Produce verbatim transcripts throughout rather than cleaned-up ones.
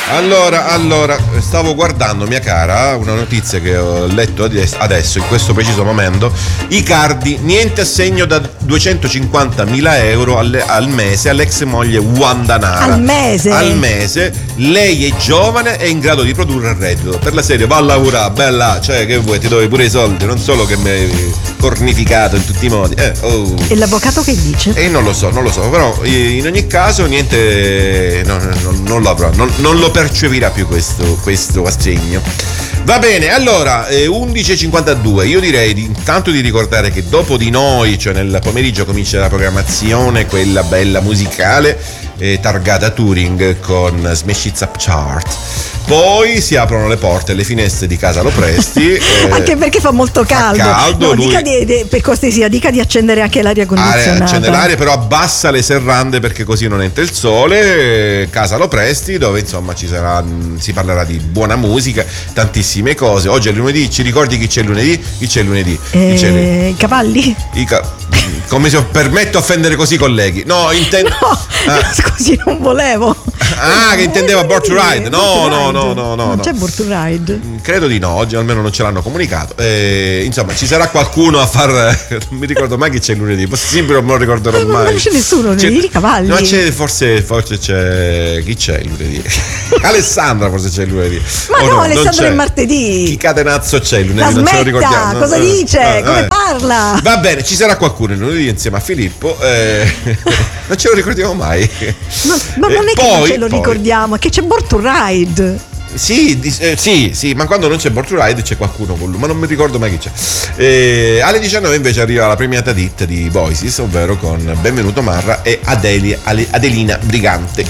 Allora, allora, stavo guardando, mia cara, una notizia che ho letto adesso, in questo preciso momento. Icardi, niente assegno da duecentocinquantamila euro al, al mese all'ex moglie Wanda Nara. Al mese? Al mese. Lei è giovane e in grado di produrre il reddito. Per la serie, va a lavorare, bella, cioè che vuoi, ti do pure i soldi, non solo che mi hai cornificato in tutti i modi. Eh, oh. E l'avvocato che dice? E eh, non lo so, non lo so, però in ogni caso niente, no, no, non lo avrò, non, non lo percepirà più questo, questo assegno. Va bene, allora eh, undici e cinquantadue, io direi di, intanto di ricordare che dopo di noi, cioè nel pomeriggio, comincia la programmazione, quella bella musicale eh, targata Touring con Smash It Up Chart. Poi si aprono le porte e le finestre di Casa Lopresti. Eh, anche perché fa molto caldo. Fa caldo no, lui... dica di, di, per cortesia, dica di accendere anche l'aria condizionata. Accende l'aria, però abbassa le serrande perché così non entra il sole. Casa Lopresti, dove insomma ci sarà, si parlerà di buona musica, tantissime cose. Oggi è lunedì, ci ricordi chi c'è lunedì? Chi c'è lunedì? Eh, chi c'è lunedì? I cavalli? I ca- Come si permette offendere così i colleghi? No, intendo. No, ah. scusi, non volevo. Ah, che intendeva Born to Ride. No, no, no, no, no. Non no. c'è Born to Ride? Credo di no, oggi almeno non ce l'hanno comunicato. Eh, insomma, ci sarà qualcuno a far. Non mi ricordo mai chi c'è lunedì. Possibile, non me lo ricorderò ma mai. Non c'è nessuno lunedì, i cavalli. No, c'è, forse, forse c'è. Chi c'è lunedì? Alessandra forse c'è lunedì. Ma oh, no, no, Alessandra è martedì. Chi catenazzo c'è lunedì? La non smetta, ce lo ricordiamo. cosa no, dice? no, Come eh. parla? Va bene, ci sarà qualcuno lunedì insieme a Filippo. Eh, non ce lo ricordiamo mai. No, ma non eh, è che poi, non ce lo poi. ricordiamo, è che c'è Born to Ride. Sì, eh, sì, sì, ma quando non c'è Born to Ride c'è qualcuno con lui, ma non mi ricordo mai chi c'è. Eh, alle diciannove invece arriva la premiata hit di Voices, ovvero con Benvenuto Marra e Adelia, Adelina Brigante.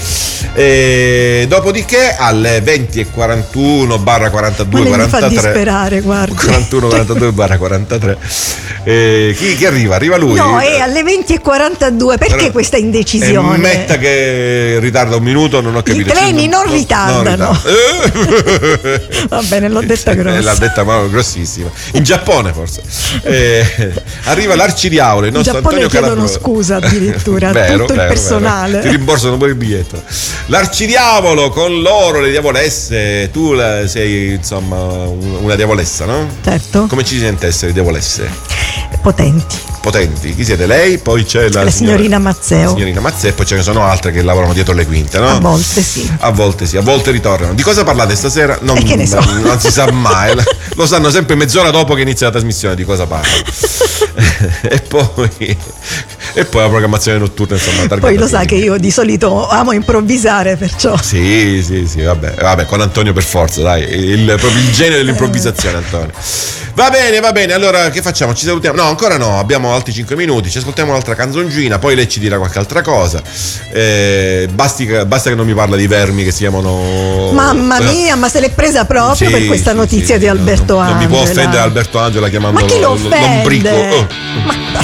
Eh, dopodiché alle venti e quarantuno barra quarantadue quarantatré mi fa disperare, guarda. quarantuno quarantadue barra quarantatré eh, chi, chi arriva? Arriva lui? No, è alle venti e quarantadue, perché Però, questa indecisione? Eh, metta che ritarda un minuto, non ho capito. I treni non, non ritardano. Non ritardano. Va bene, l'ho detta grossa. L'ha detta ma grossissima. In Giappone forse. Eh, arriva l'Arcidiavolo, il nostro in Giappone Antonio chiedono Calabrò. scusa addirittura, vero, tutto vero, il personale. Vero. Ti rimborsano pure il biglietto. L'Arcidiavolo con loro, le diavolesse. Tu la, sei insomma una diavolessa, no? Certo. Come ci si sente essere diavolesse? Potenti. Potenti, chi siete? Lei, poi c'è la, la signora, signorina Mazzeo. La signorina Mazzeo, e poi ce ne sono altre che lavorano dietro le quinte, no? A volte sì. A volte sì, a volte ritornano. Di cosa parlate stasera? Non, e che ne so. non, non si sa mai. Lo sanno sempre mezz'ora dopo che inizia la trasmissione di cosa parlano. e poi e poi la programmazione notturna, insomma. Poi lo sa che io di solito amo improvvisare, perciò. Sì, sì, sì, vabbè, vabbè, con Antonio per forza, dai, il, proprio il genio dell'improvvisazione, Antonio. Va bene, va bene, allora che facciamo? Ci salutiamo? No, ancora no, abbiamo altri cinque minuti, ci ascoltiamo un'altra canzoncina, poi lei ci dirà qualche altra cosa. Eh, basti, basta che non mi parla di vermi che si chiamano. Mamma mia, ma se l'è presa proprio sì, per questa sì, notizia sì, di Alberto non, Angela. Non mi può offendere Alberto Angela chiamando ma chi lo offende? lombrico. Oh. Ma